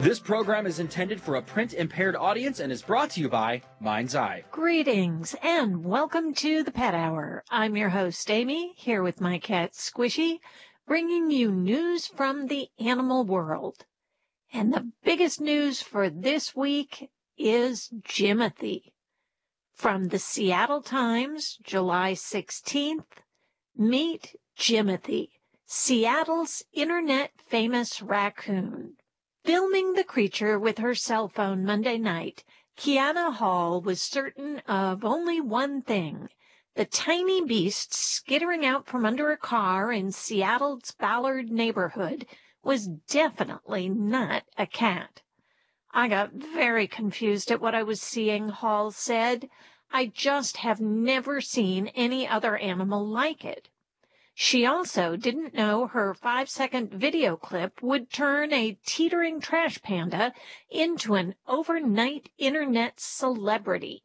This program is intended for a print-impaired audience and is brought to you by Mind's Eye. Greetings and welcome to the Pet Hour. I'm your host, Amy, here with my cat, Squishy, bringing you news from the animal world. And the biggest news for this week is Jimothy. From the Seattle Times, July 16th, meet Jimothy, Seattle's internet-famous raccoon. Filming the creature with her cell phone Monday night, Kiana Hall was certain of only one thing. The tiny beast skittering out from under a car in Seattle's Ballard neighborhood was definitely not a cat. I got very confused at what I was seeing, Hall said. I just have never seen any other animal like it. She also didn't know her 5-second video clip would turn a teetering trash panda into an overnight internet celebrity.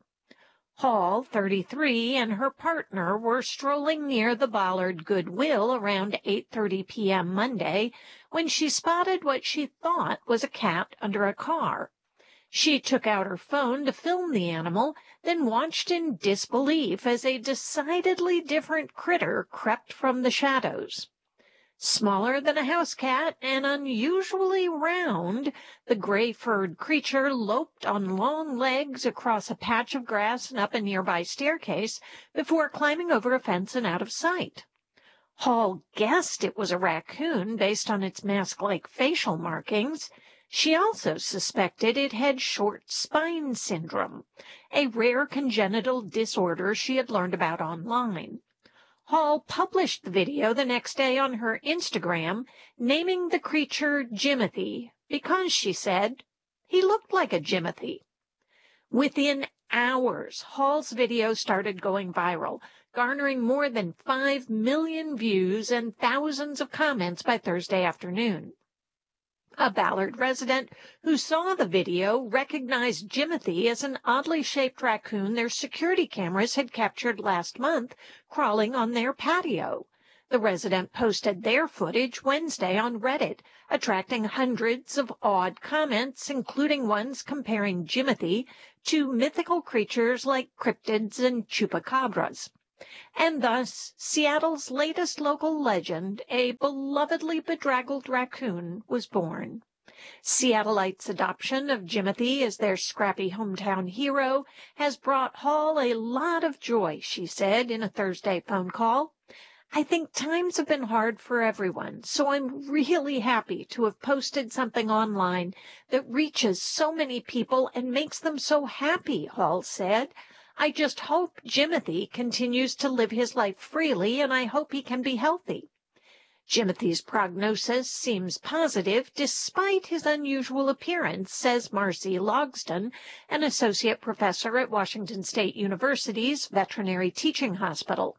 Hall, 33, and her partner were strolling near the Ballard Goodwill around 8:30 p.m. Monday when she spotted what she thought was a cat under a car. She took out her phone to film the animal, then watched in disbelief as a decidedly different critter crept from the shadows. Smaller than a house cat and unusually round, the gray-furred creature loped on long legs across a patch of grass and up a nearby staircase before climbing over a fence and out of sight. Hall guessed it was a raccoon based on its mask-like facial markings. She also suspected it had short spine syndrome, a rare congenital disorder she had learned about online. Hall published the video the next day on her Instagram, naming the creature Jimothy because, she said, he looked like a Jimothy. Within hours, Hall's video started going viral, garnering more than 5 million views and thousands of comments by Thursday afternoon. A Ballard resident who saw the video recognized Jimothy as an oddly shaped raccoon their security cameras had captured last month crawling on their patio. The resident posted their footage Wednesday on Reddit, attracting hundreds of odd comments, including ones comparing Jimothy to mythical creatures like cryptids and chupacabras. And thus, Seattle's latest local legend, a belovedly bedraggled raccoon, was born. Seattleites' adoption of Jimothy as their scrappy hometown hero has brought Hall a lot of joy, she said in a Thursday phone call. I think times have been hard for everyone, so I'm really happy to have posted something online that reaches so many people and makes them so happy, Hall said. I just hope Jimothy continues to live his life freely, and I hope he can be healthy. Jimothy's prognosis seems positive despite his unusual appearance, says Marcy Logsdon, an associate professor at Washington State University's Veterinary Teaching Hospital.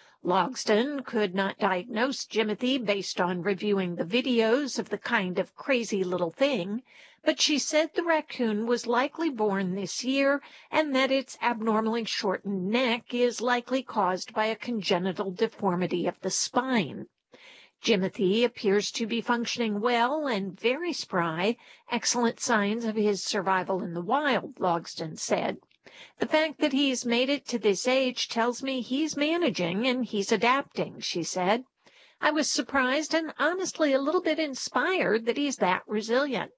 Logsdon could not diagnose Jimothy based on reviewing the videos of the kind of crazy little thing, but she said the raccoon was likely born this year and that its abnormally shortened neck is likely caused by a congenital deformity of the spine. Jimothy appears to be functioning well and very spry, excellent signs of his survival in the wild, Logsdon said. The fact that he's made it to this age tells me he's managing and he's adapting, she said. I was surprised and honestly a little bit inspired that he's that resilient.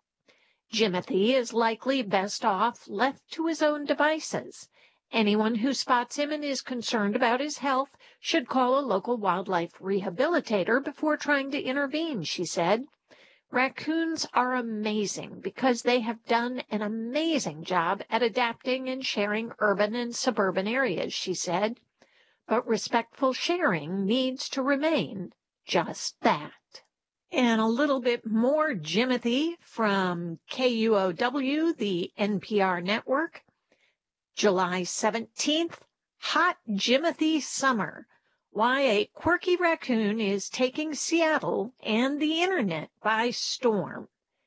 Jimothy is likely best off left to his own devices. Anyone who spots him and is concerned about his health should call a local wildlife rehabilitator before trying to intervene, she said. Raccoons are amazing because they have done an amazing job at adapting and sharing urban and suburban areas, she said. But respectful sharing needs to remain just that. And a little bit more Jimothy from KUOW, the NPR network. July 17th, Hot Jimothy Summer. Why a quirky raccoon is taking Seattle and the internet by storm.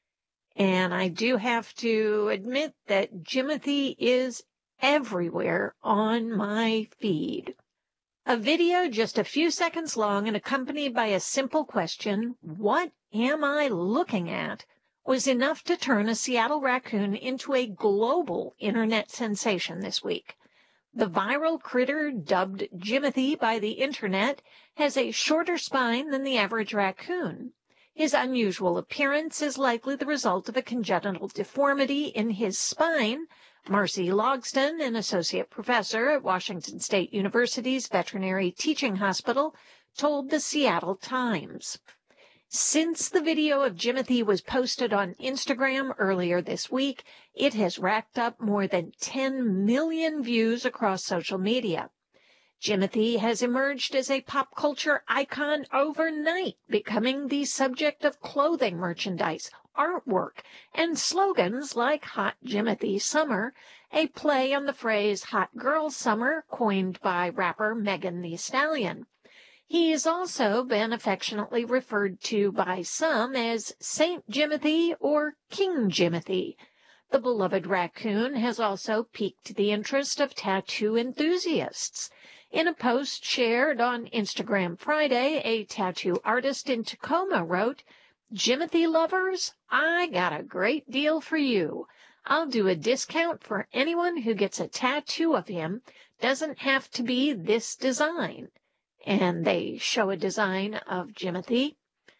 And I do have to admit that Jimothy is everywhere on my feed. A video just a few seconds long and accompanied by a simple question, "What am I looking at?" was enough to turn a Seattle raccoon into a global internet sensation this week. The viral critter, dubbed Jimothy by the internet, has a shorter spine than the average raccoon. His unusual appearance is likely the result of a congenital deformity in his spine. Marcy Logsdon, an associate professor at Washington State University's Veterinary Teaching Hospital, told the Seattle Times. Since the video of Jimothy was posted on Instagram earlier this week, it has racked up more than 10 million views across social media. Jimothy has emerged as a pop culture icon overnight, becoming the subject of clothing merchandise, artwork, and slogans like Hot Jimothy Summer, a play on the phrase Hot Girl Summer coined by rapper Megan Thee Stallion. He has also been affectionately referred to by some as Saint Jimothy or King Jimothy. The beloved raccoon has also piqued the interest of tattoo enthusiasts. In a post shared on Instagram Friday, a tattoo artist in Tacoma wrote, "Jimothy lovers, I got a great deal for you. I'll do a discount for anyone who gets a tattoo of him. Doesn't have to be this design." And they show a design of Jimothy.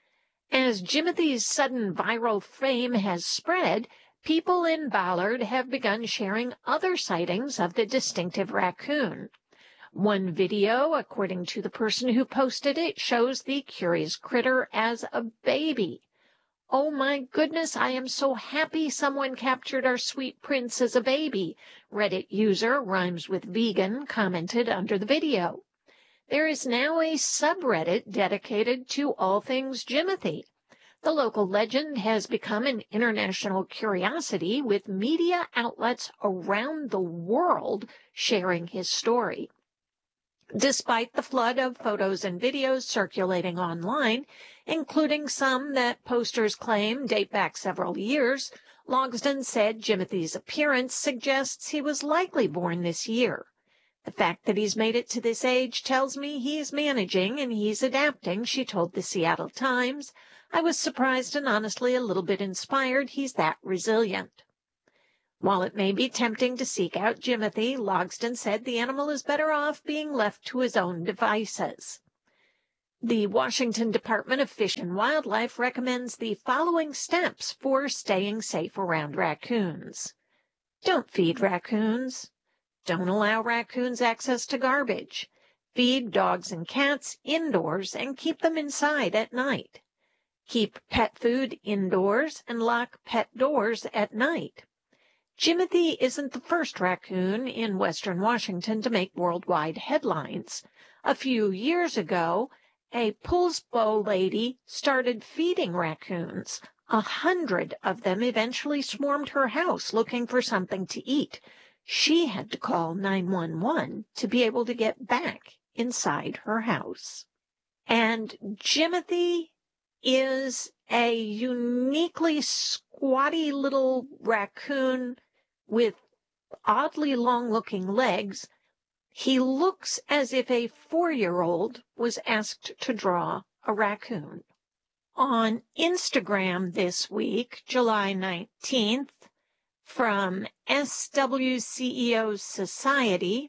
As Jimothy's sudden viral fame has spread, people in Ballard have begun sharing other sightings of the distinctive raccoon. One video, according to the person who posted it, shows the curious critter as a baby. "Oh my goodness, I am so happy someone captured our sweet prince as a baby," Reddit user Rhymes with Vegan commented under the video. There is now a subreddit dedicated to all things Jimothy. The local legend has become an international curiosity, with media outlets around the world sharing his story. Despite the flood of photos and videos circulating online, including some that posters claim date back several years, Logsdon said Jimothy's appearance suggests he was likely born this year. "The fact that he's made it to this age tells me he's managing and he's adapting," she told the Seattle Times. "I was surprised and honestly a little bit inspired. He's that resilient." While it may be tempting to seek out Jimothy, Logsdon said the animal is better off being left to his own devices. The Washington Department of Fish and Wildlife recommends the following steps for staying safe around raccoons. Don't feed raccoons. Don't allow raccoons access to garbage. Feed dogs and cats indoors and keep them inside at night. Keep pet food indoors and lock pet doors at night. Jimothy isn't the first raccoon in western Washington to make worldwide headlines. A few years ago, a Poulsbo lady started feeding raccoons. 100 of them eventually swarmed her house looking for something to eat. She had to call 911 to be able to get back inside her house. And Jimothy is a uniquely squatty little raccoon with oddly long-looking legs. He looks as if a 4-year-old was asked to draw a raccoon. On Instagram this week, July 19th, from SWCEO Society,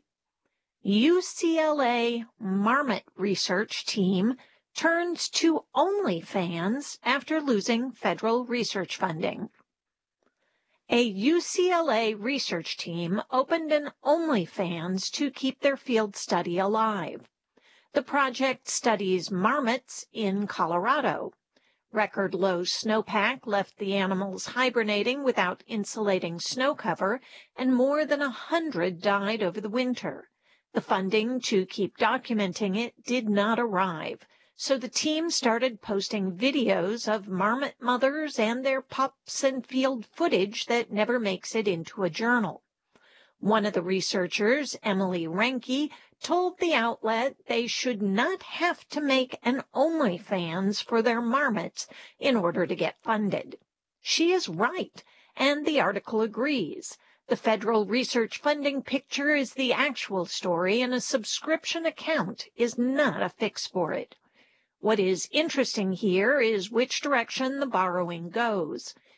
UCLA Marmot research team turns to OnlyFans after losing federal research funding. A UCLA research team opened an OnlyFans to keep their field study alive. The project studies marmots in Colorado. Record low snowpack left the animals hibernating without insulating snow cover, and more than 100 died over the winter. The funding to keep documenting it did not arrive, so the team started posting videos of marmot mothers and their pups and field footage that never makes it into a journal. One of the researchers, Emily Renke, told the outlet they should not have to make an OnlyFans for their marmots in order to get funded. She is right, and the article agrees. The federal research funding picture is the actual story, and a subscription account is not a fix for it. What is interesting here is which direction the borrowing goes.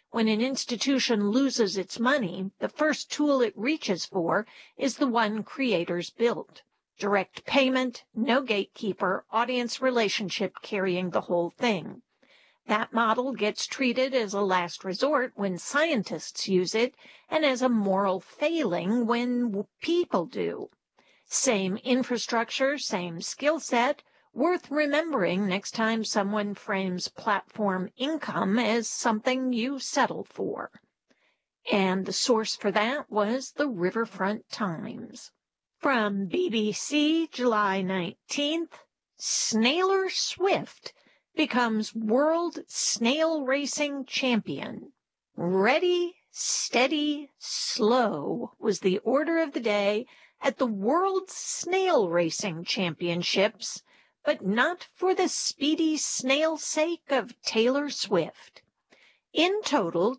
When an institution loses its money, the first tool it reaches for is the one creators built. Direct payment, no gatekeeper, audience relationship carrying the whole thing. That model gets treated as a last resort when scientists use it and as a moral failing when people do. Same infrastructure, same skill set, worth remembering next time someone frames platform income as something you settle for. And the source for that was the Riverfront Times. From BBC, July 19th, Snailer Swift becomes World Snail Racing Champion. Ready, steady, slow was the order of the day at the World Snail Racing Championships, but not for the speedy snail sake of Taylor Swift. In total,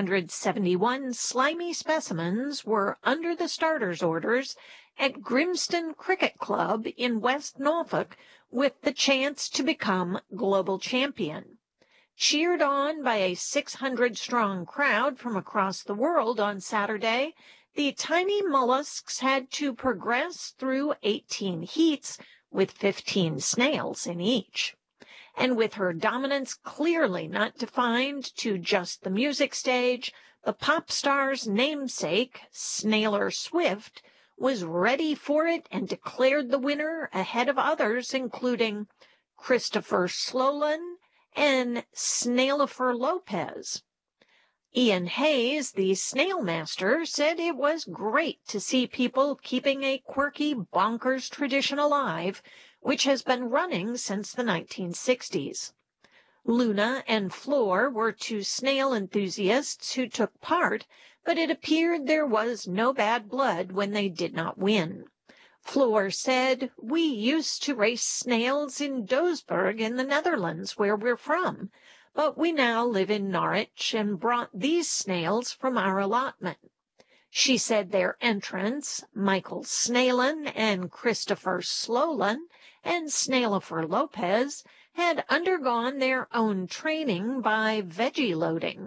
271 slimy specimens were under the starters' orders at Grimston Cricket Club in West Norfolk with the chance to become global champion. Cheered on by a 600-strong crowd from across the world on Saturday, the tiny mollusks had to progress through 18 heats with 15 snails in each. And with her dominance clearly not defined to just the music stage, the pop star's namesake, Snailer Swift, was ready for it and declared the winner ahead of others, including Christopher Slolan and Snailifer Lopez. Ian Hayes, the snail master, said it was great to see people keeping a quirky, bonkers tradition alive, which has been running since the 1960s. Luna and Floor were two snail enthusiasts who took part, but it appeared there was no bad blood when they did not win. Floor said, "We used to race snails in Doesburg in the Netherlands, where we're from, but we now live in Norwich and brought these snails from our allotment." She said their entrants, Michael Snailin and Christopher Slolan and Snailifer Lopez, had undergone their own training by veggie loading.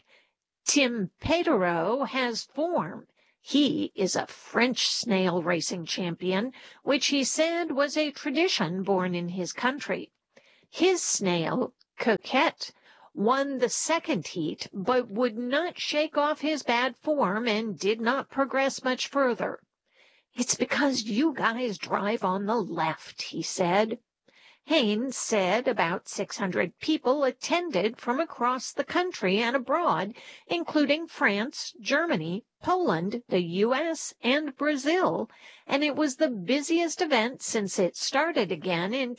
Tim Patereau has form. He is a French snail racing champion, which he said was a tradition born in his country. His snail, Coquette, won the second heat, but would not shake off his bad form and did not progress much further. "It's because you guys drive on the left," he said. Haynes said about 600 people attended from across the country and abroad, including France, Germany, Poland, the U.S., and Brazil, and it was the busiest event since it started again in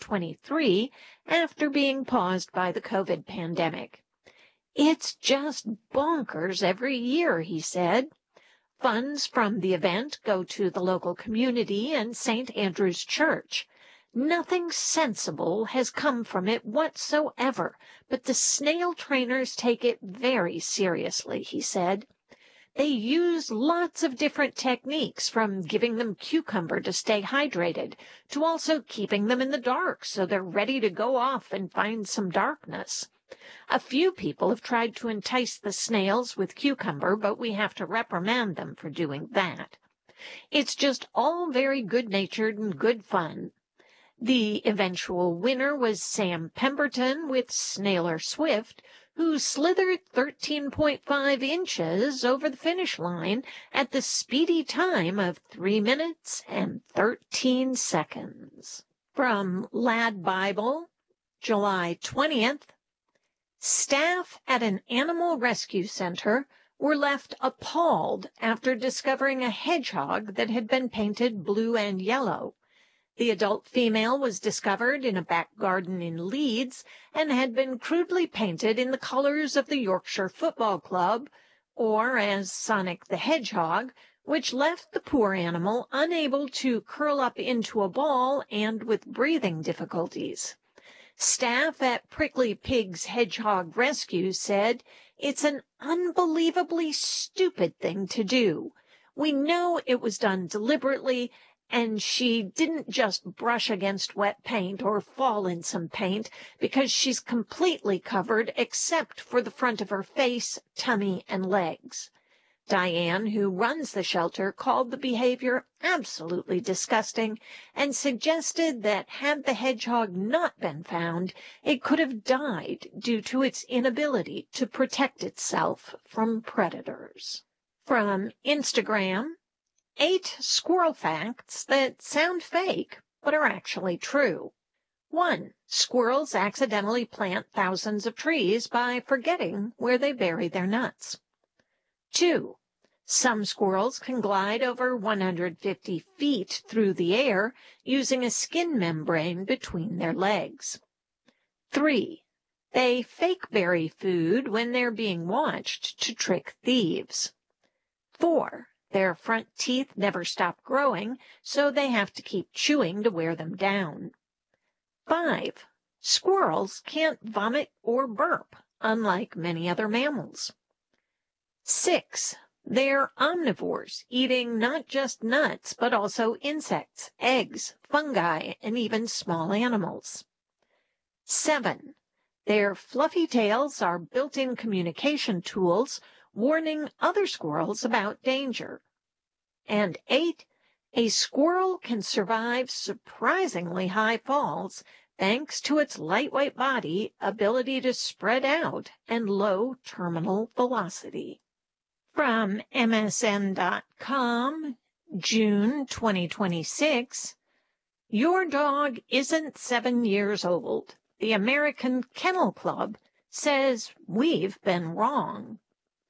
2023 after being paused by the COVID pandemic. "It's just bonkers every year," he said. Funds from the event go to the local community and St. Andrew's Church. Nothing sensible has come from it whatsoever, but the snail trainers take it very seriously, he said. They use lots of different techniques, from giving them cucumber to stay hydrated, to also keeping them in the dark so they're ready to go off and find some darkness. A few people have tried to entice the snails with cucumber, but we have to reprimand them for doing that. It's just all very good-natured and good fun. The eventual winner was Sam Pemberton with Snailer Swift, who slithered 13.5 inches over the finish line at the speedy time of 3 minutes and 13 seconds. From Lad Bible, July 20th, staff at an animal rescue center were left appalled after discovering a hedgehog that had been painted blue and yellow. The adult female was discovered in a back garden in Leeds and had been crudely painted in the colors of the Yorkshire Football Club, or as Sonic the Hedgehog, which left the poor animal unable to curl up into a ball and with breathing difficulties. Staff at Prickly Pig's Hedgehog Rescue said, "It's an unbelievably stupid thing to do. We know it was done deliberately, And she didn't just brush against wet paint or fall in some paint, because she's completely covered except for the front of her face, tummy, and legs. Diane, who runs the shelter, called the behavior absolutely disgusting and suggested that had the hedgehog not been found, it could have died due to its inability to protect itself from predators. From Instagram, 8 squirrel facts that sound fake but are actually true. 1. Squirrels accidentally plant thousands of trees by forgetting where they bury their nuts. 2. Some squirrels can glide over 150 feet through the air using a skin membrane between their legs. 3. They fake bury food when they're being watched to trick thieves. 4. Their front teeth never stop growing, so they have to keep chewing to wear them down. 5. Squirrels can't vomit or burp, unlike many other mammals. 6. They're omnivores, eating not just nuts, but also insects, eggs, fungi, and even small animals. 7. Their fluffy tails are built-in communication tools, warning other squirrels about danger. And 8. A squirrel can survive surprisingly high falls thanks to its lightweight body, ability to spread out, and low terminal velocity. From MSN.com, June 2026, Your dog isn't 7 years old. The American Kennel Club says we've been wrong.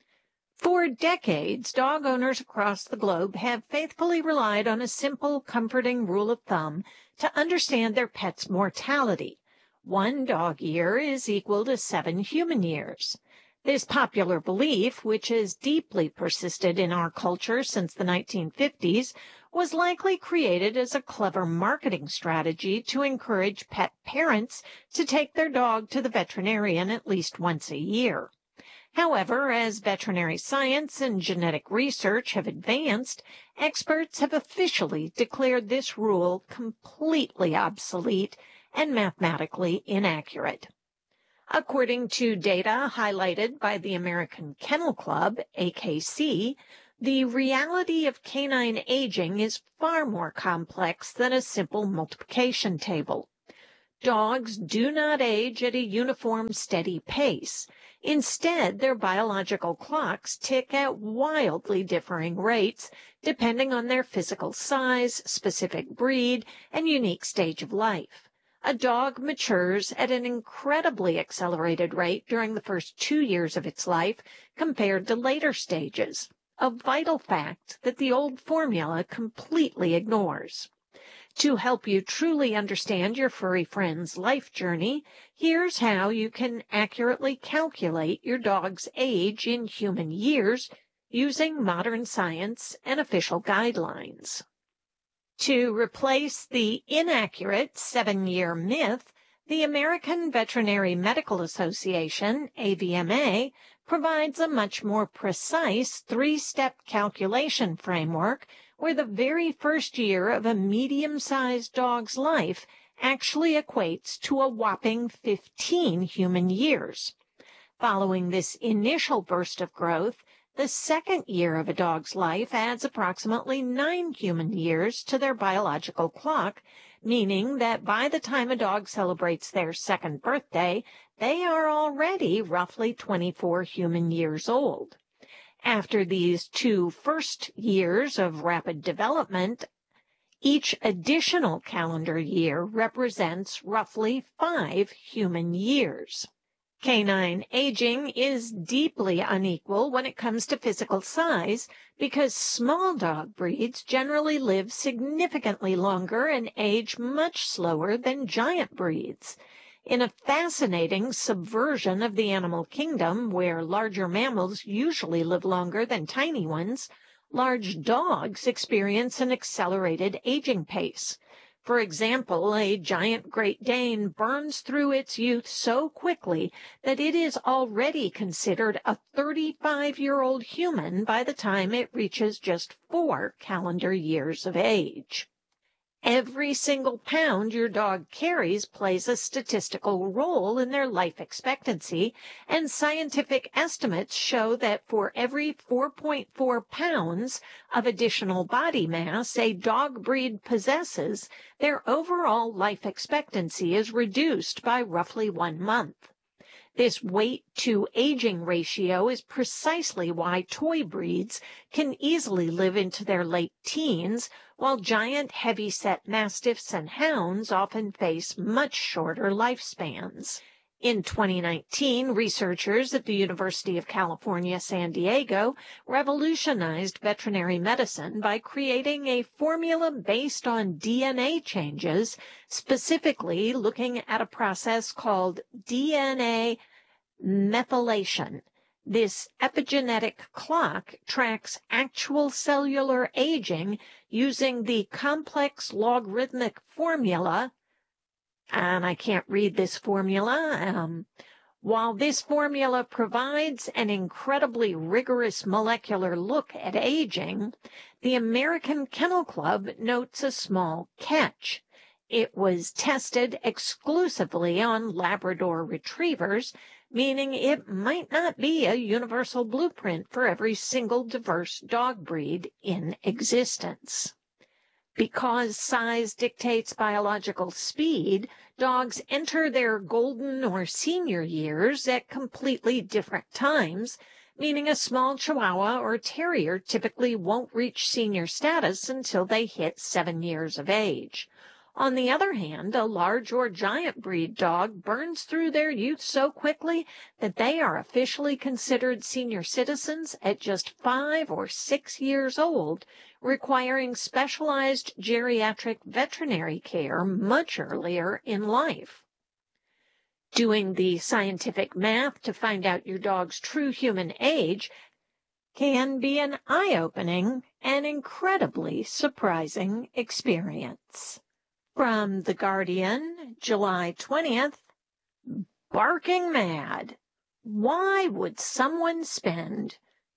For decades, dog owners across the globe have faithfully relied on a simple, comforting rule of thumb to understand their pet's mortality. 1 dog year is equal to 7 human years. This popular belief, which has deeply persisted in our culture since the 1950s, was likely created as a clever marketing strategy to encourage pet parents to take their dog to the veterinarian at least once a year. However, as veterinary science and genetic research have advanced, experts have officially declared this rule completely obsolete and mathematically inaccurate. According to data highlighted by the American Kennel Club, AKC, the reality of canine aging is far more complex than a simple multiplication table. Dogs do not age at a uniform, steady pace. Instead, their biological clocks tick at wildly differing rates, depending on their physical size, specific breed, and unique stage of life. A dog matures at an incredibly accelerated rate during the first 2 years of its life compared to later stages, a vital fact that the old formula completely ignores. To help you truly understand your furry friend's life journey, here's how you can accurately calculate your dog's age in human years using modern science and official guidelines. To replace the inaccurate 7-year myth, the American Veterinary Medical Association, AVMA, provides a much more precise 3-step calculation framework where the very first year of a medium-sized dog's life actually equates to a whopping 15 human years. Following this initial burst of growth, the second year of a dog's life adds approximately 9 human years to their biological clock, meaning that by the time a dog celebrates their second birthday, they are already roughly 24 human years old. After these 2 first years of rapid development, each additional calendar year represents roughly 5 human years. Canine aging is deeply unequal when it comes to physical size because small dog breeds generally live significantly longer and age much slower than giant breeds. In a fascinating subversion of the animal kingdom, where larger mammals usually live longer than tiny ones, large dogs experience an accelerated aging pace. For example, a giant Great Dane burns through its youth so quickly that it is already considered a 35-year-old human by the time it reaches just 4 calendar years of age. Every single pound your dog carries plays a statistical role in their life expectancy, and scientific estimates show that for every 4.4 pounds of additional body mass a dog breed possesses, their overall life expectancy is reduced by roughly 1 month. This weight-to-aging ratio is precisely why toy breeds can easily live into their late teens, while giant heavy-set mastiffs and hounds often face much shorter lifespans. In 2019, researchers at the University of California, San Diego revolutionized veterinary medicine by creating a formula based on DNA changes, specifically looking at a process called DNA methylation. This epigenetic clock tracks actual cellular aging using the complex logarithmic formula, and I can't read this formula. While this formula provides an incredibly rigorous molecular look at aging, the American Kennel Club notes a small catch. It was tested exclusively on Labrador retrievers, meaning it might not be a universal blueprint for every single diverse dog breed in existence. Because size dictates biological speed, dogs enter their golden or senior years at completely different times, meaning a small Chihuahua or Terrier typically won't reach senior status until they hit 7 years of age. On the other hand, a large or giant breed dog burns through their youth so quickly that they are officially considered senior citizens at just 5 or 6 years old, requiring specialized geriatric veterinary care much earlier in life. Doing the scientific math to find out your dog's true human age can be an eye-opening and incredibly surprising experience. From The Guardian, July 20th, barking mad. Why would someone spend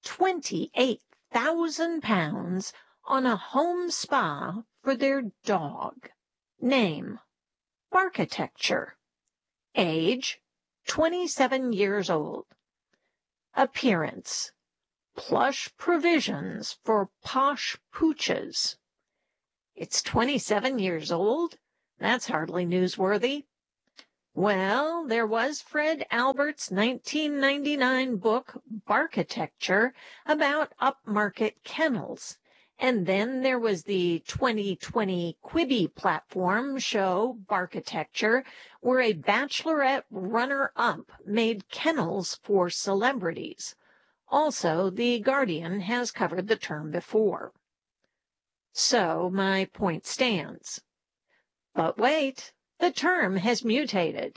£28,000 on a home spa for their dog? Name, Barkitecture. Age, 27 years old. Appearance, plush provisions for posh pooches. It's 27 years old? That's hardly newsworthy. Well, there was Fred Albert's 1999 book, Barkitecture, about upmarket kennels. And then there was the 2020 Quibi platform show, Barkitecture, where a bachelorette runner-up made kennels for celebrities. Also, The Guardian has covered the term before. So my point stands. But wait, the term has mutated.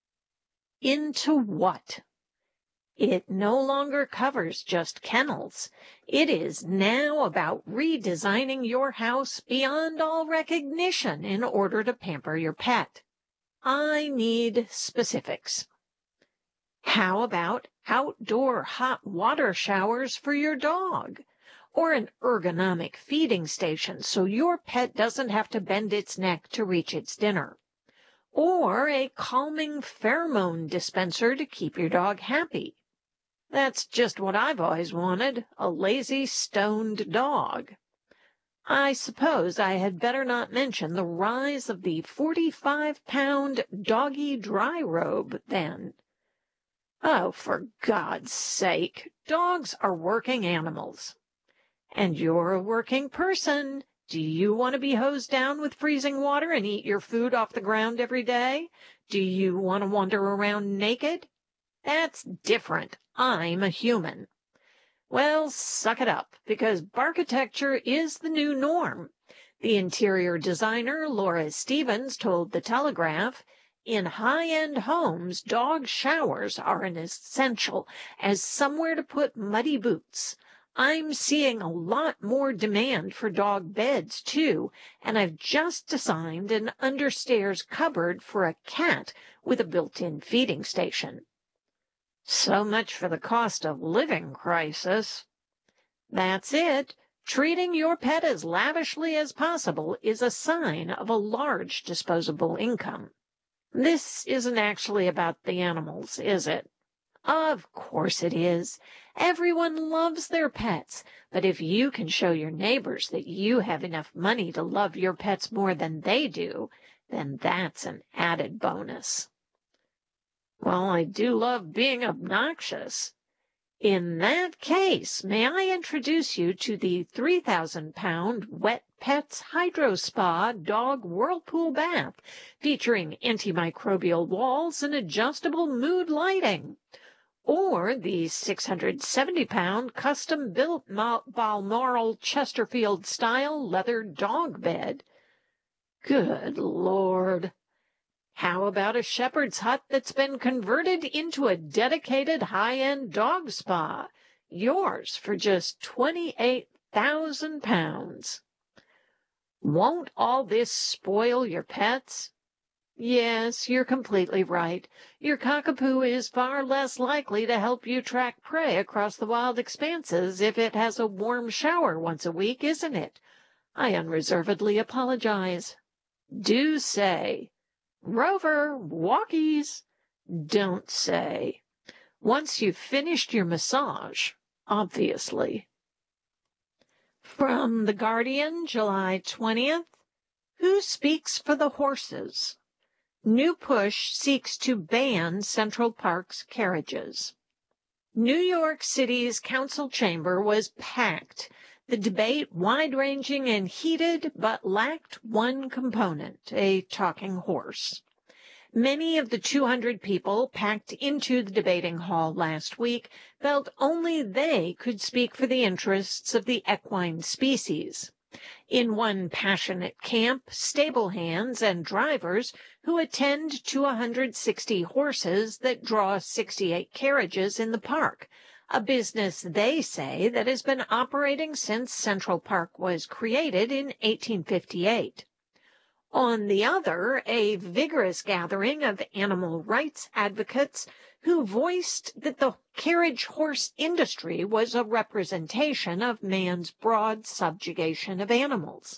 Into what? It no longer covers just kennels. It is now about redesigning your house beyond all recognition in order to pamper your pet. I need specifics. How about outdoor hot water showers for your dog? Or an ergonomic feeding station so your pet doesn't have to bend its neck to reach its dinner. Or a calming pheromone dispenser to keep your dog happy. That's just what I've always wanted, a lazy, stoned dog. I suppose I had better not mention the rise of the 45-pound doggy dry robe, then. Oh, for God's sake, dogs are working animals. And you're a working person. Do you want to be hosed down with freezing water and eat your food off the ground every day? Do you want to wander around naked? That's different. I'm a human. Well, suck it up, because Barkitecture is the new norm. The interior designer, Laura Stevens, told The Telegraph, in high-end homes, dog showers are an essential as somewhere to put muddy boots. I'm seeing a lot more demand for dog beds, too, and I've just designed an understairs cupboard for a cat with a built-in feeding station. So much for the cost of living crisis. That's it. Treating your pet as lavishly as possible is a sign of a large disposable income. This isn't actually about the animals, is it? Of course it is. Everyone loves their pets, but if you can show your neighbors that you have enough money to love your pets more than they do, then that's an added bonus. Well, I do love being obnoxious. In that case, may I introduce you to the 3,000-pound Wet Pets Hydro Spa Dog Whirlpool Bath, featuring antimicrobial walls and adjustable mood lighting. Or the 670-pound custom-built Balmoral Chesterfield-style leather dog bed. Good Lord! How about a shepherd's hut that's been converted into a dedicated high-end dog spa? Yours for just £28,000. Won't all this spoil your pets? Yes, you're completely right. Your cockapoo is far less likely to help you track prey across the wild expanses if it has a warm shower once a week, isn't it? I unreservedly apologize. Do say, Rover, walkies. Don't say. Once you've finished your massage, obviously. From The Guardian, July 20th. Who speaks for the horses? New push seeks to ban Central Park's carriages. New York City's council chamber was packed. The debate wide-ranging and heated, but lacked one component, a talking horse. Many of the 200 people packed into the debating hall last week felt only they could speak for the interests of the equine species. In one passionate camp, stable hands and drivers who attend to 160 horses that draw 68 carriages in the park, a business they say that has been operating since Central Park was created in 1858. On the other, a vigorous gathering of animal rights advocates who voiced that the carriage horse industry was a representation of man's broad subjugation of animals.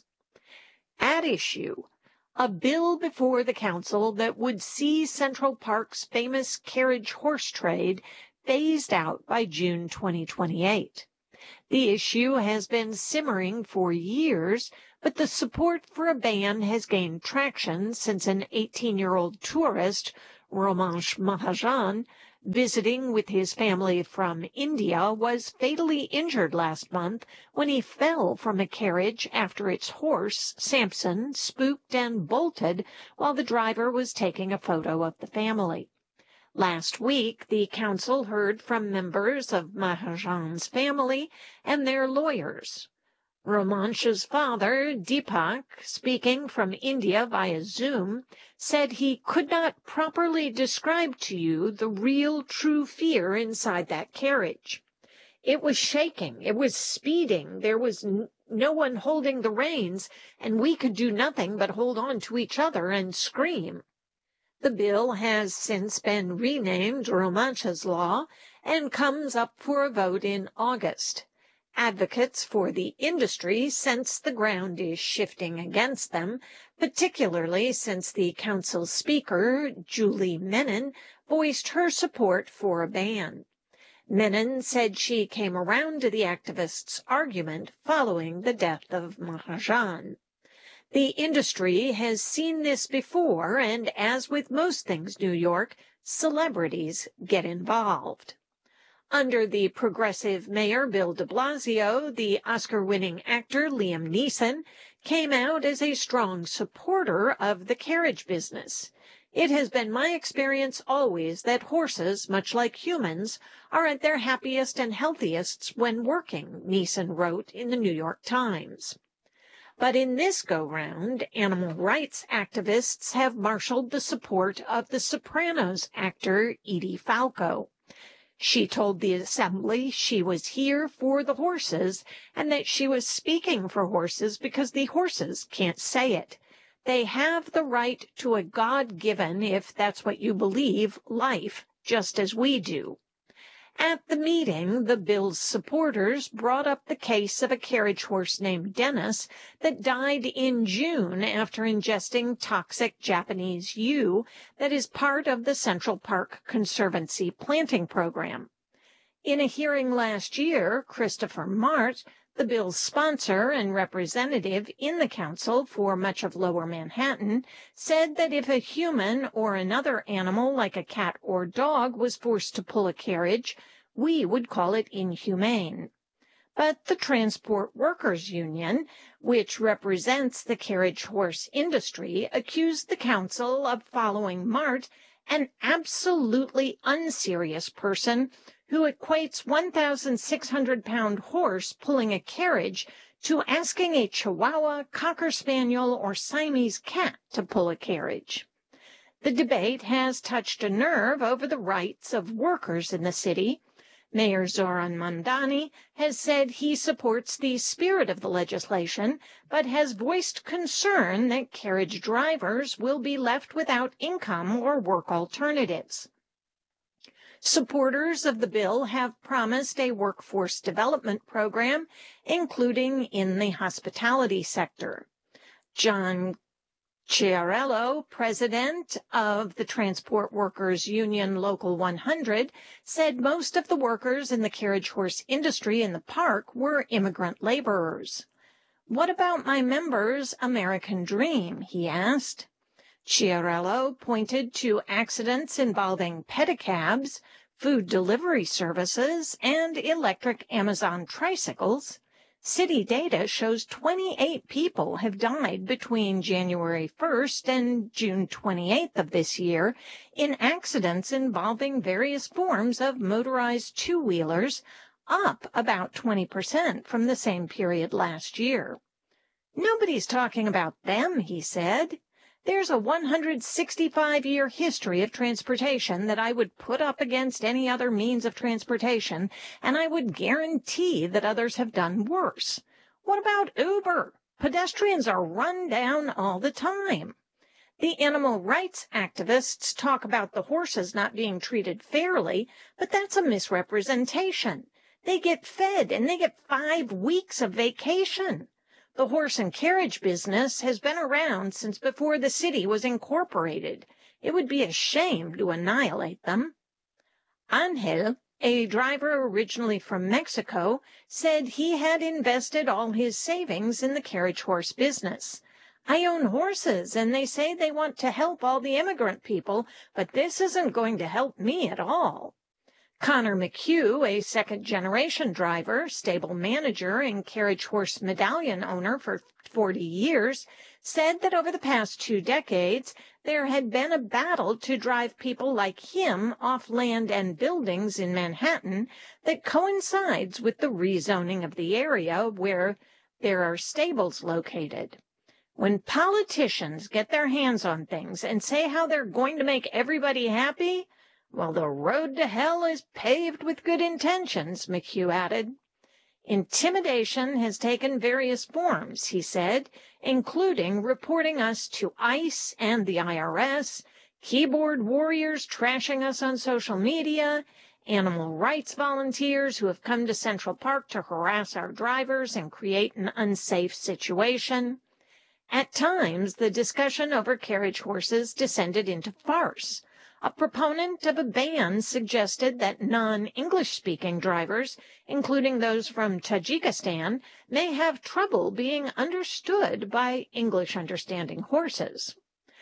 At issue, a bill before the council that would see Central Park's famous carriage horse trade phased out by June 2028. The issue has been simmering for years, but the support for a ban has gained traction since an 18-year-old tourist, Romansh Mahajan, visiting with his family from India, was fatally injured last month when he fell from a carriage after its horse, Samson, spooked and bolted while the driver was taking a photo of the family. Last week, the council heard from members of Mahajan's family and their lawyers. Romansh's father, Deepak, speaking from India via Zoom, said he could not properly describe to you the real, true fear inside that carriage. It was shaking, it was speeding, there was no one holding the reins, and we could do nothing but hold on to each other and scream. The bill has since been renamed Romansh's Law and comes up for a vote in August. Advocates for the industry sense the ground is shifting against them, particularly since the council speaker, Julie Menon, voiced her support for a ban. Menon said she came around to the activists' argument following the death of Mahajan. The industry has seen this before, and as with most things New York, celebrities get involved. Under the progressive mayor Bill de Blasio, the Oscar-winning actor Liam Neeson came out as a strong supporter of the carriage business. It has been my experience always that horses, much like humans, are at their happiest and healthiest when working, Neeson wrote in the New York Times. But in this go-round, animal rights activists have marshaled the support of the Sopranos actor Edie Falco. She told the assembly she was here for the horses and that she was speaking for horses because the horses can't say it. They have the right to a God-given, if that's what you believe, life, just as we do. At the meeting, the bill's supporters brought up the case of a carriage horse named Dennis that died in June after ingesting toxic Japanese yew that is part of the Central Park Conservancy planting program. In a hearing last year, Christopher Mart, the bill's sponsor and representative in the council for much of Lower Manhattan, said that if a human or another animal like a cat or dog was forced to pull a carriage, we would call it inhumane. But the Transport Workers Union, which represents the carriage horse industry, accused the council of following Mart, an absolutely unserious person who equates 1,600-pound horse pulling a carriage to asking a Chihuahua, Cocker Spaniel, or Siamese cat to pull a carriage. The debate has touched a nerve over the rights of workers in the city. Mayor Zoran Mamdani has said he supports the spirit of the legislation, but has voiced concern that carriage drivers will be left without income or work alternatives. Supporters of the bill have promised a workforce development program, including in the hospitality sector. John Chiarello, president of the Transport Workers Union Local 100, said most of the workers in the carriage horse industry in the park were immigrant laborers. "What about my members' American dream?" he asked. Chiarello pointed to accidents involving pedicabs, food delivery services, and electric Amazon tricycles. City data shows 28 people have died between January 1st and June 28th of this year in accidents involving various forms of motorized two-wheelers, up about 20% from the same period last year. "Nobody's talking about them," he said. "There's a 165-year history of transportation that I would put up against any other means of transportation, and I would guarantee that others have done worse. What about Uber? Pedestrians are run down all the time." The animal rights activists talk about the horses not being treated fairly, but that's a misrepresentation. They get fed and they get 5 weeks of vacation. The horse and carriage business has been around since before the city was incorporated. It would be a shame to annihilate them. Angel, a driver originally from Mexico, said he had invested all his savings in the carriage horse business. "I own horses, and they say they want to help all the immigrant people, but this isn't going to help me at all." Connor McHugh, a second-generation driver, stable manager, and carriage horse medallion owner for 40 years, said that over the past 2 decades, there had been a battle to drive people like him off land and buildings in Manhattan that coincides with the rezoning of the area where there are stables located. When politicians get their hands on things and say how they're going to make everybody happy, well, the road to hell is paved with good intentions, McHugh added. "Intimidation has taken various forms," he said, "including reporting us to ICE and the IRS, keyboard warriors trashing us on social media, animal rights volunteers who have come to Central Park to harass our drivers and create an unsafe situation." At times, the discussion over carriage horses descended into farce. A proponent of a ban suggested that non-English-speaking drivers, including those from Tajikistan, may have trouble being understood by English-understanding horses.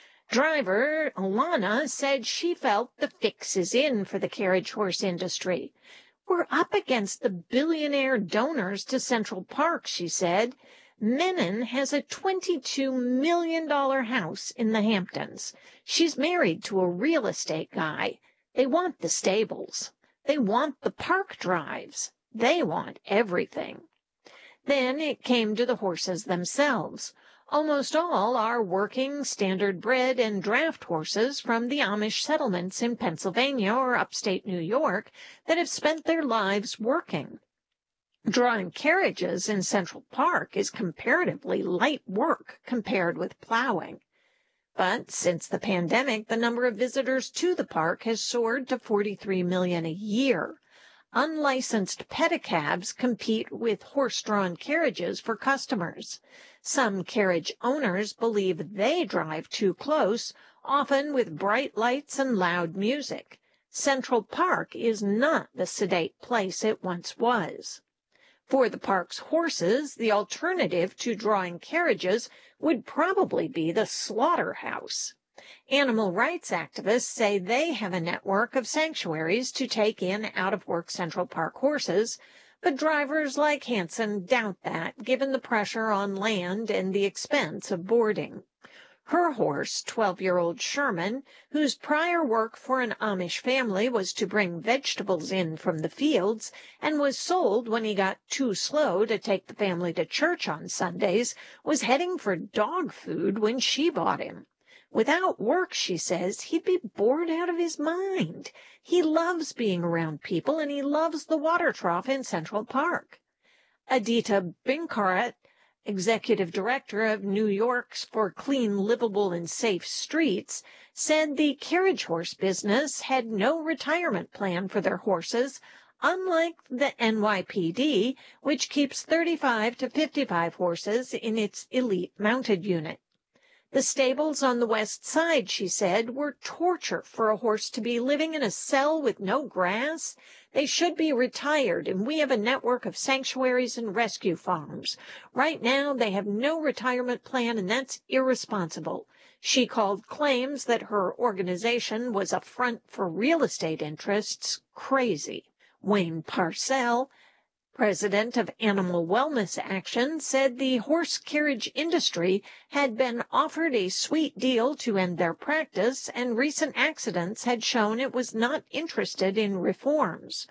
Driver Alana said she felt the fix is in for the carriage horse industry. "We're up against the billionaire donors to Central Park," she said. "Menon has a $22 million house in the Hamptons. She's married to a real estate guy. They want the stables. They want the park drives. They want everything." Then it came to the horses themselves. Almost all are working, standard-bred, and draft horses from the Amish settlements in Pennsylvania or upstate New York that have spent their lives working. Drawing carriages in Central Park is comparatively light work compared with plowing. But since the pandemic, the number of visitors to the park has soared to 43 million a year. unlicensed pedicabs compete with horse-drawn carriages for customers. Some carriage owners believe they drive too close, often with bright lights and loud music. Central Park is not the sedate place it once was. For the park's horses, the alternative to drawing carriages would probably be the slaughterhouse. Animal rights activists say they have a network of sanctuaries to take in out-of-work Central Park horses, but drivers like Hanson doubt that, given the pressure on land and the expense of boarding. Her horse, 12-year-old Sherman, whose prior work for an Amish family was to bring vegetables in from the fields and was sold when he got too slow to take the family to church on Sundays, was heading for dog food when she bought him. Without work, she says, he'd be bored out of his mind. He loves being around people, and he loves the water trough in Central Park. Adita Binkarat, executive director of New York's for Clean, Livable, and Safe Streets, said the carriage horse business had no retirement plan for their horses, unlike the NYPD, which keeps 35 to 55 horses in its elite mounted unit. The stables on the west side, she said, were torture for a horse to be living in a cell with no grass. They should be retired, and we have a network of sanctuaries and rescue farms. Right now, they have no retirement plan, and that's irresponsible. She called claims that her organization was a front for real estate interests crazy. Wayne Parcell, president of Animal Wellness Action, said the horse carriage industry had been offered a sweet deal to end their practice, and recent accidents had shown it was not interested in reforms.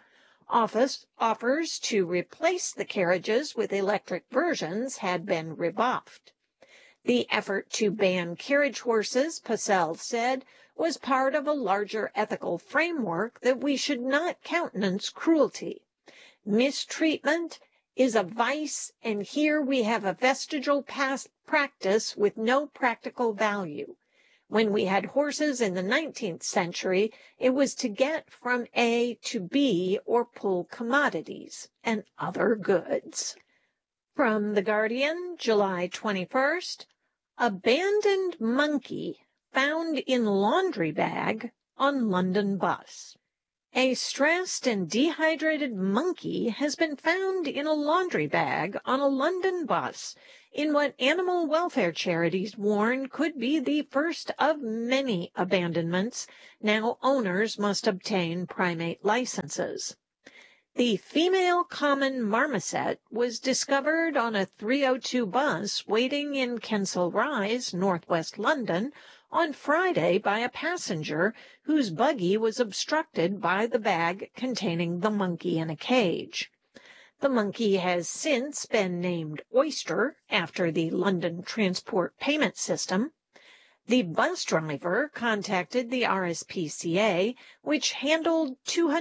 Offers to replace the carriages with electric versions had been rebuffed. The effort to ban carriage horses, Parcell said, was part of a larger ethical framework that we should not countenance cruelty. Mistreatment is a vice, and here we have a vestigial past practice with no practical value. When we had horses in the 19th century, it was to get from A to B or pull commodities and other goods. From The Guardian, July 21st, abandoned monkey found in laundry bag on London bus. A stressed and dehydrated monkey has been found in a laundry bag on a London bus in what animal welfare charities warn could be the first of many abandonments. Now owners must obtain primate licenses. The female common marmoset was discovered on a 302 bus waiting in Kensal Rise, northwest London, on Friday by a passenger whose buggy was obstructed by the bag containing the monkey in a cage. The monkey has since been named Oyster after the London Transport Payment System. The bus driver contacted the RSPCA, which handled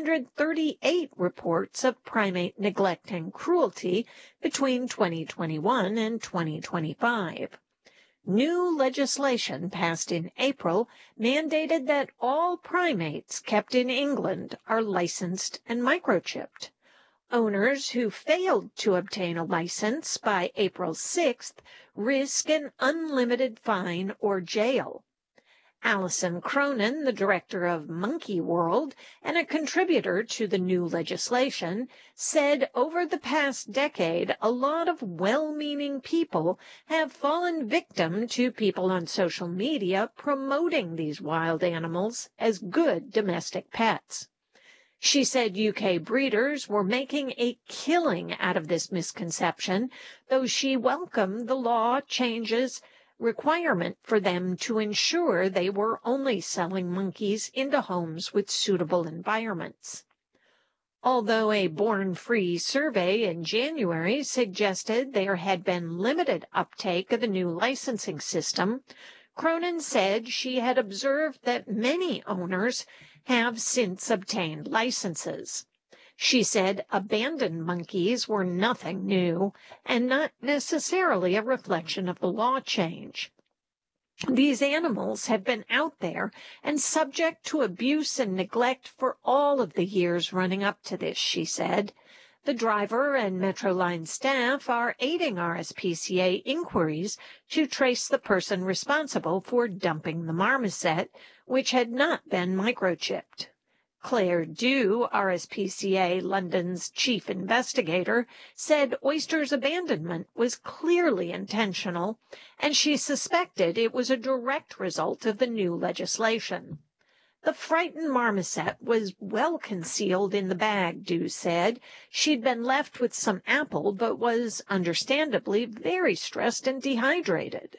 238 reports of primate neglect and cruelty between 2021 and 2025. New legislation passed in April mandated that all primates kept in England are licensed and microchipped. Owners who failed to obtain a license by April 6th risk an unlimited fine or jail. Alison Cronin, the director of Monkey World and a contributor to the new legislation, said over the past decade, a lot of well-meaning people have fallen victim to people on social media promoting these wild animals as good domestic pets. She said UK breeders were making a killing out of this misconception, though she welcomed the law changes requirement for them to ensure they were only selling monkeys into homes with suitable environments. Although a Born Free survey in January suggested there had been limited uptake of the new licensing system, Cronin said she had observed that many owners have since obtained licenses. She said abandoned monkeys were nothing new and not necessarily a reflection of the law change. These animals have been out there and subject to abuse and neglect for all of the years running up to this, she said. The driver and Metroline staff are aiding RSPCA inquiries to trace the person responsible for dumping the marmoset, which had not been microchipped. Claire Dew, RSPCA London's chief investigator, said Oyster's abandonment was clearly intentional, and she suspected it was a direct result of the new legislation. The frightened marmoset was well concealed in the bag, Dew said. She'd been left with some apple, but was understandably very stressed and dehydrated.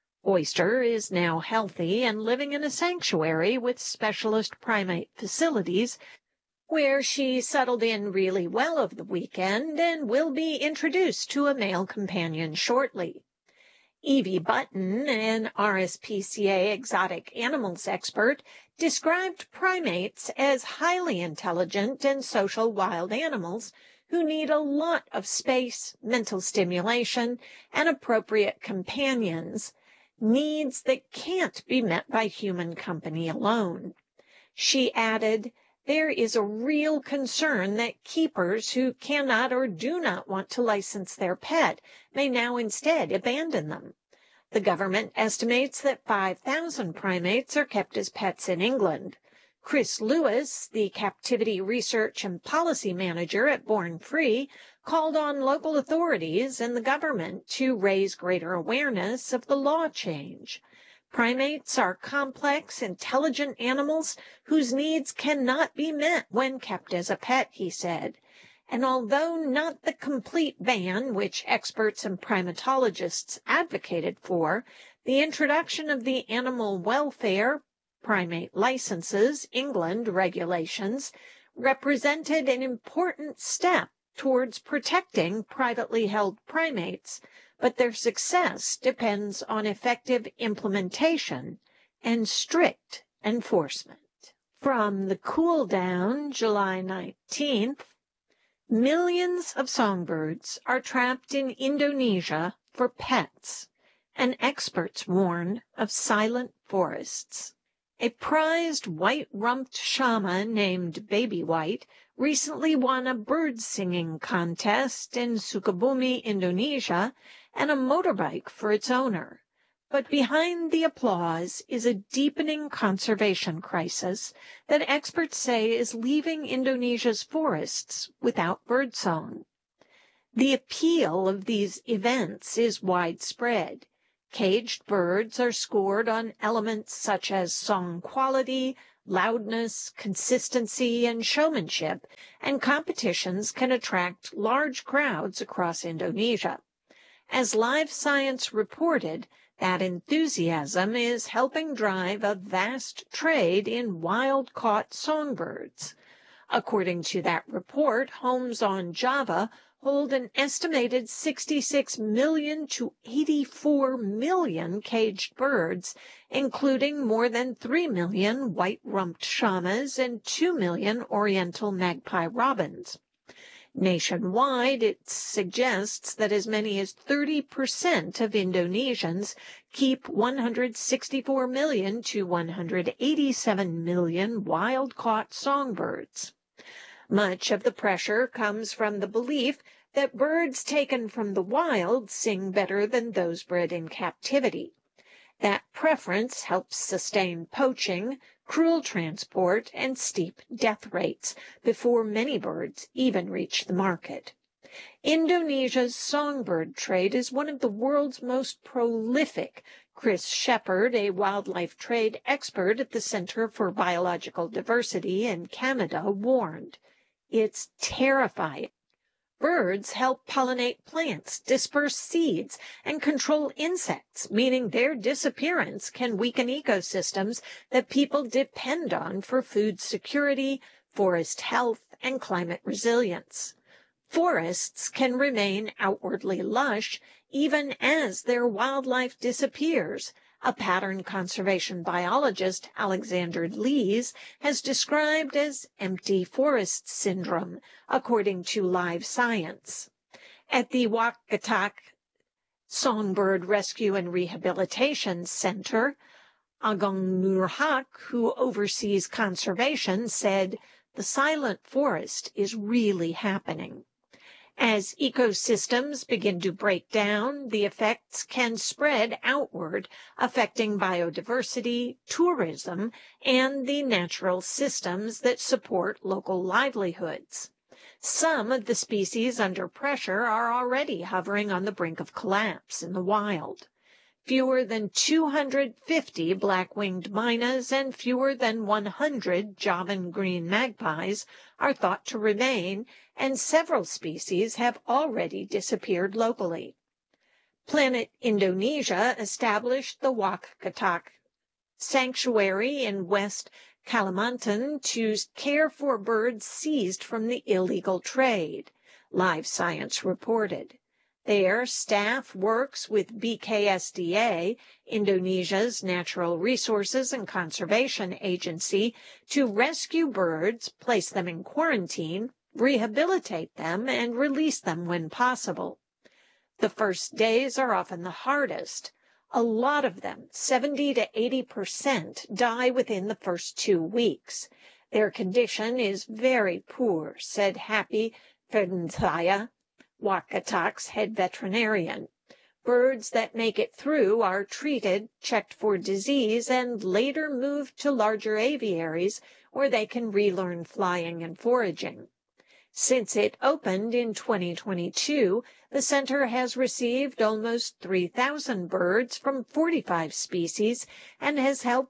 Oyster is now healthy and living in a sanctuary with specialist primate facilities, where she settled in really well over the weekend and will be introduced to a male companion shortly. Evie Button, an RSPCA exotic animals expert, described primates as highly intelligent and social wild animals who need a lot of space, mental stimulation, and appropriate companions, needs that can't be met by human company alone. She added, there is a real concern that keepers who cannot or do not want to license their pet may now instead abandon them. The government estimates that 5,000 primates are kept as pets in England. Chris Lewis, the captivity research and policy manager at Born Free, called on local authorities and the government to raise greater awareness of the law change. Primates are complex, intelligent animals whose needs cannot be met when kept as a pet, he said. And although not the complete ban which experts and primatologists advocated for, the introduction of the Animal Welfare Primate Licenses England regulations represented an important step towards protecting privately held primates, but their success depends on effective implementation and strict enforcement. From the Cool Down, July 19th, millions of songbirds are trapped in Indonesia for pets, and experts warn of silent forests. A prized white-rumped shama named Baby White recently won a bird-singing contest in Sukabumi, Indonesia, and a motorbike for its owner. But behind the applause is a deepening conservation crisis that experts say is leaving Indonesia's forests without birdsong. The appeal of these events is widespread. Caged birds are scored on elements such as song quality, loudness, consistency, and showmanship, and competitions can attract large crowds across Indonesia. As Live Science reported, that enthusiasm is helping drive a vast trade in wild-caught songbirds. According to that report, homes on Java hold an estimated 66 million to 84 million caged birds, including more than 3 million white-rumped shamas and 2 million oriental magpie robins. Nationwide, it suggests that as many as 30% of Indonesians keep 164 million to 187 million wild-caught songbirds. Much of the pressure comes from the belief that birds taken from the wild sing better than those bred in captivity. That preference helps sustain poaching, cruel transport, and steep death rates before many birds even reach the market. Indonesia's songbird trade is one of the world's most prolific. Chris Shepard, a wildlife trade expert at the Center for Biological Diversity in Canada, warned. It's terrifying. Birds help pollinate plants, disperse seeds, and control insects, meaning their disappearance can weaken ecosystems that people depend on for food security, forest health, and climate resilience. Forests can remain outwardly lush even as their wildlife disappears, a pattern conservation biologist, Alexander Lees, has described as empty forest syndrome, according to Live Science. At the Wakatak Songbird Rescue and Rehabilitation Center, Agong Nurhak, who oversees conservation, said, "The silent forest is really happening. As ecosystems begin to break down, the effects can spread outward, affecting biodiversity, tourism, and the natural systems that support local livelihoods. Some of the species under pressure are already hovering on the brink of collapse in the wild. Fewer than 250 black-winged mynas and fewer than 100 Javan green magpies are thought to remain, and several species have already disappeared locally." Planet Indonesia established the Wakkatak Sanctuary in West Kalimantan to care for birds seized from the illegal trade, Live Science reported. There, staff works with BKSDA, Indonesia's Natural Resources and Conservation Agency, to rescue birds, place them in quarantine, rehabilitate them, and release them when possible. The first days are often the hardest. A lot of them, 70 to 80%, die within the first 2 weeks. Their condition is very poor, said Happy Ferdenthaya, Wakkatak's head veterinarian. Birds that make it through are treated, checked for disease, and later moved to larger aviaries where they can relearn flying and foraging. Since it opened in 2022, the center has received almost 3,000 birds from 45 species and has helped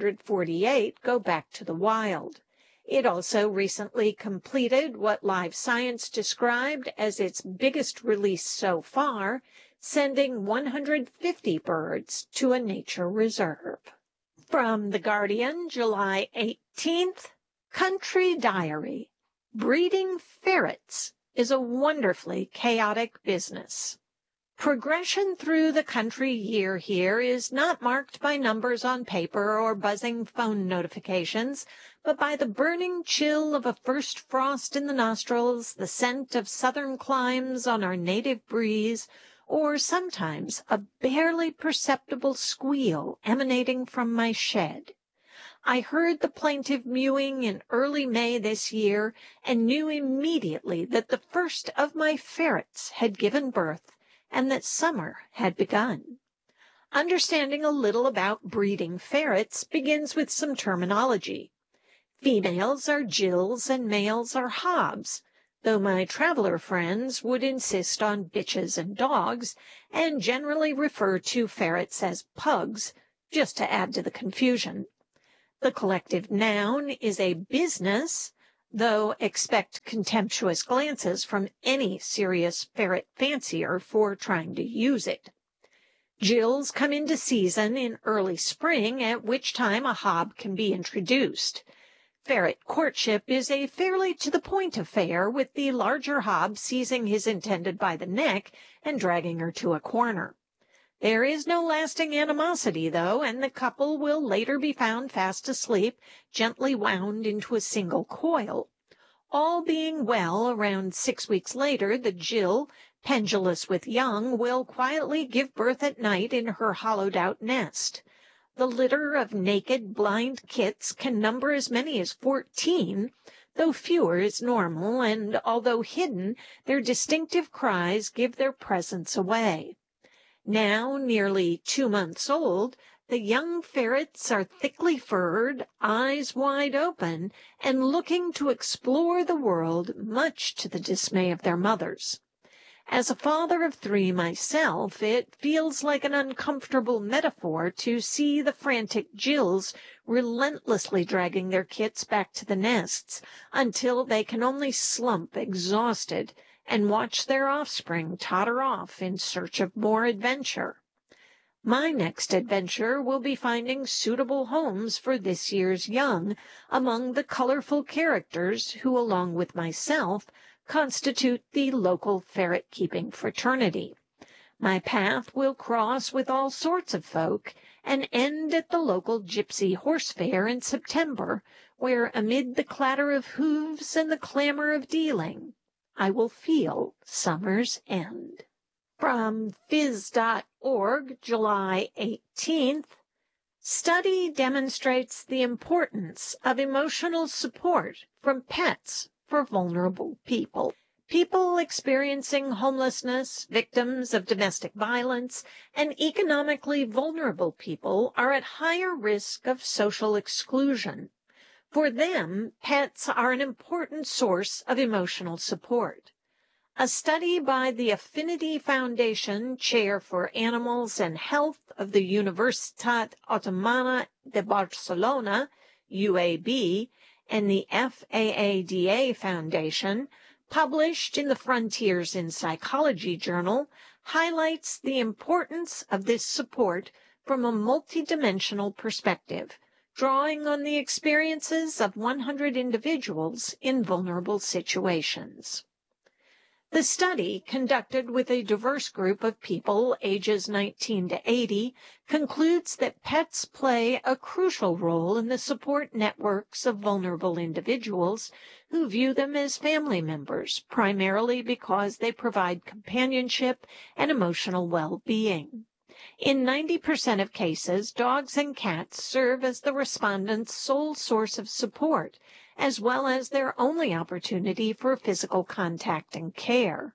348 go back to the wild. It also recently completed what Live Science described as its biggest release so far, sending 150 birds to a nature reserve. From The Guardian, July 18th, Country Diary. Breeding ferrets is a wonderfully chaotic business. Progression through the country year here is not marked by numbers on paper or buzzing phone notifications, but by the burning chill of a first frost in the nostrils, the scent of southern climes on our native breeze, or sometimes a barely perceptible squeal emanating from my shed. I heard the plaintive mewing in early May this year and knew immediately that the first of my ferrets had given birth and that summer had begun. Understanding a little about breeding ferrets begins with some terminology. Females are Jills and males are Hobs, though my traveler friends would insist on bitches and dogs and generally refer to ferrets as pugs, just to add to the confusion. The collective noun is a business, though expect contemptuous glances from any serious ferret fancier for trying to use it. Jills come into season in early spring, at which time a hob can be introduced. Ferret courtship is a fairly to-the-point affair, with the larger hob seizing his intended by the neck and dragging her to a corner. There is no lasting animosity, though, and the couple will later be found fast asleep, gently wound into a single coil. All being well, around 6 weeks later, the Jill, pendulous with young, will quietly give birth at night in her hollowed-out nest. The litter of naked, blind kits can number as many as 14, though fewer is normal, and although hidden, their distinctive cries give their presence away. Now nearly 2 months old, the young ferrets are thickly furred, eyes wide open, and looking to explore the world, much to the dismay of their mothers. As a father of 3 myself, it feels like an uncomfortable metaphor to see the frantic Jills relentlessly dragging their kits back to the nests until they can only slump exhausted and watch their offspring totter off in search of more adventure. My next adventure will be finding suitable homes for this year's young among the colorful characters who, along with myself, constitute the local ferret-keeping fraternity. My path will cross with all sorts of folk and end at the local gypsy horse fair in September, where, amid the clatter of hooves and the clamor of dealing, I will feel summer's end. From phys.org, July 18th, study demonstrates the importance of emotional support from pets for vulnerable people. People experiencing homelessness, victims of domestic violence, and economically vulnerable people are at higher risk of social exclusion. For them, pets are an important source of emotional support. A study by the Affinity Foundation Chair for Animals and Health of the Universitat Otomana de Barcelona, UAB, and the FAADA Foundation, published in the Frontiers in Psychology journal, highlights the importance of this support from a multidimensional perspective, drawing on the experiences of 100 individuals in vulnerable situations. The study, conducted with a diverse group of people ages 19 to 80, concludes that pets play a crucial role in the support networks of vulnerable individuals who view them as family members, primarily because they provide companionship and emotional well-being. In 90% of cases, dogs and cats serve as the respondents' sole source of support, as well as their only opportunity for physical contact and care.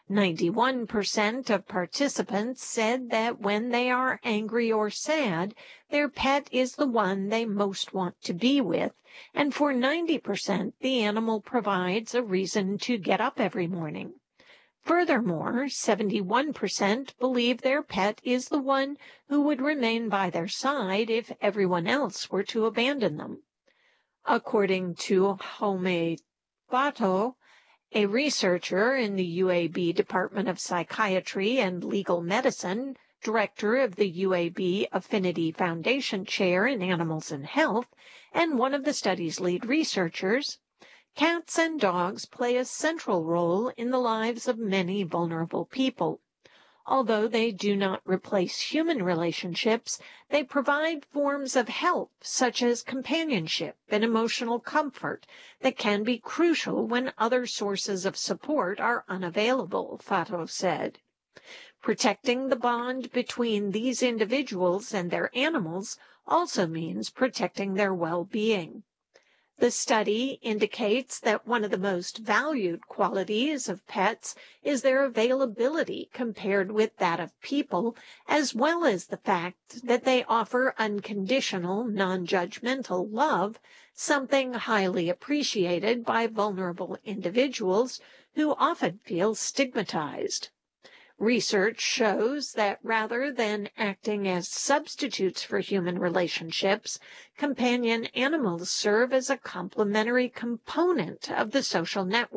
91% of participants said that when they are angry or sad, their pet is the one they most want to be with, and for 90%, the animal provides a reason to get up every morning. Furthermore, 71% believe their pet is the one who would remain by their side if everyone else were to abandon them. According to Jaume Fato, a researcher in the UAB Department of Psychiatry and Legal Medicine, director of the UAB Affinity Foundation Chair in Animals and Health, and one of the study's lead researchers, cats and dogs play a central role in the lives of many vulnerable people. Although they do not replace human relationships, they provide forms of help, such as companionship and emotional comfort, that can be crucial when other sources of support are unavailable, Fato said. Protecting the bond between these individuals and their animals also means protecting their well-being. The study indicates that one of the most valued qualities of pets is their availability compared with that of people, as well as the fact that they offer unconditional, non-judgmental love, something highly appreciated by vulnerable individuals who often feel stigmatized. Research shows that rather than acting as substitutes for human relationships, companion animals serve as a complementary component of the social network.